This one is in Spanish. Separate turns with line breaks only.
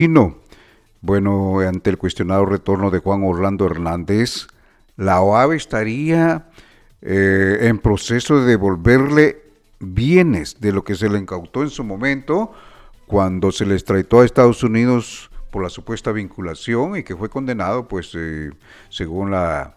Y no, bueno, ante el cuestionado retorno de Juan Orlando Hernández, la OAV estaría en proceso de devolverle bienes de lo que se le incautó en su momento cuando se le extraditó a Estados Unidos por la supuesta vinculación y que fue condenado, pues, según